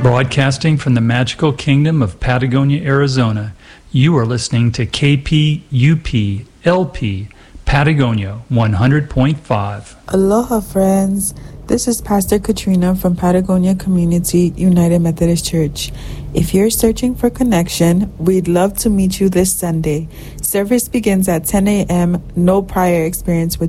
Broadcasting from the magical kingdom of Patagonia, Arizona, you are listening to KPUP LP Patagonia 100.5. Aloha, friends. This is Pastor Katrina from Patagonia Community United Methodist Church. If you're searching for connection, we'd love to meet you this Sunday. Service begins at 10 a.m. No prior experience with